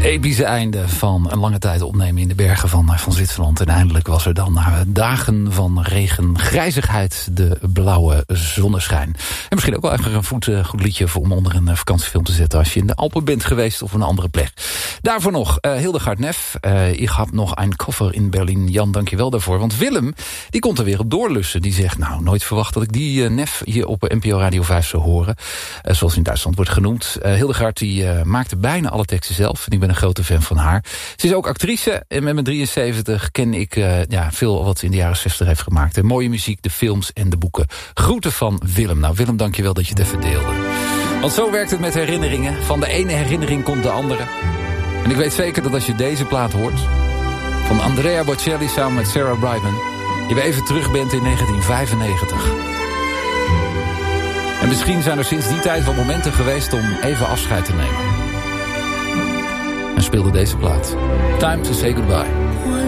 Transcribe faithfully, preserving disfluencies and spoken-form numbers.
epische einde van een lange tijd opnemen in de bergen van, van Zwitserland. En eindelijk was er dan na dagen van regen, grijzigheid, de blauwe zonneschijn. En misschien ook wel eigenlijk een goed, uh, goed liedje voor om onder een uh, vakantiefilm te zetten als je in de Alpen bent geweest of een andere plek. Daarvoor nog uh, Hildegard Neff. Uh, ik had nog een koffer in Berlin. Jan, dankjewel daarvoor. Want Willem, die komt er weer op doorlussen. Die zegt, nou, nooit verwacht dat ik die uh, Neff hier op N P O Radio vijf zou horen. Uh, zoals in Duitsland wordt genoemd. Uh, Hildegard, die uh, maakte bijna alle teksten zelf. En ik ben een grote fan van haar. Ze is ook actrice. En met mijn drieënzeventig ken ik uh, ja, veel wat ze in de jaren zestig heeft gemaakt. En mooie muziek, de films en de boeken. Groeten van Willem. Nou, Willem, dankjewel dat je het even deelde. Want zo werkt het met herinneringen. Van de ene herinnering komt de andere. En ik weet zeker dat als je deze plaat hoort, van Andrea Bocelli samen met Sarah Brightman, je weer even terug bent in negentien vijfennegentig. En misschien zijn er sinds die tijd wel momenten geweest om even afscheid te nemen. En speelde deze plaat. Time to say goodbye.